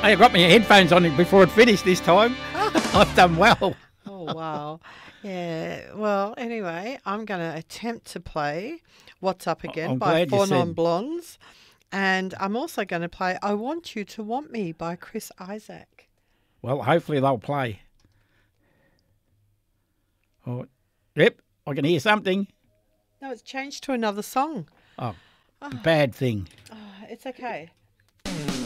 I got my headphones on before it finished this time. I've done well. Oh, wow. Yeah. Well, anyway, I'm going to attempt to play What's Up Again I'm by glad you Four said. Non Blondes. And I'm also going to play I Want You to Want Me by Chris Isaac. Well, hopefully they'll play. Oh, yep, I can hear something. No, it's changed to another song. Oh, bad thing. It's okay.